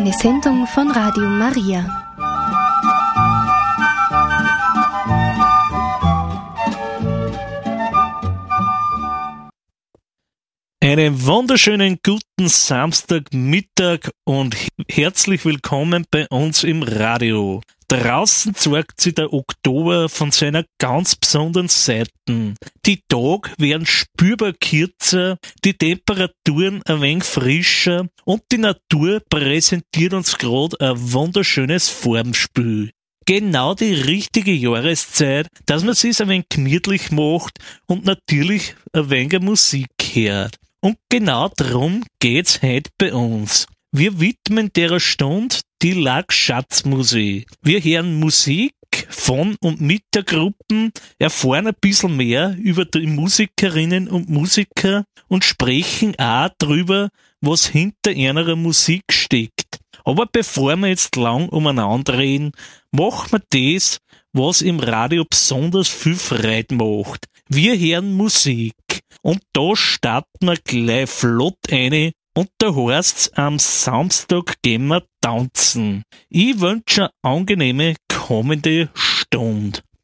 Eine Sendung von Radio Maria. Einen wunderschönen guten Samstagmittag und herzlich willkommen bei uns im Radio. Draußen zeigt sich der Oktober von seiner ganz besonderen Seiten. Die Tage werden spürbar kürzer, die Temperaturen ein wenig frischer und die Natur präsentiert uns gerade ein wunderschönes Formspiel. Genau die richtige Jahreszeit, dass man sich's ein wenig gemütlich macht und natürlich ein wenig Musik hört. Und genau darum geht's heute bei uns. Wir widmen der Stunde die Lack-Schatzmusik. Wir hören Musik von und mit der Gruppen, erfahren ein bisschen mehr über die Musikerinnen und Musiker und sprechen auch darüber, was hinter einer Musik steckt. Aber bevor wir jetzt lang umeinander reden, machen wir das, was im Radio besonders viel Freude macht. Wir hören Musik. Und da starten wir gleich flott eine und da heißt's, am Samstag gehen wir tanzen. Ich wünsche eine angenehme kommende Stunde.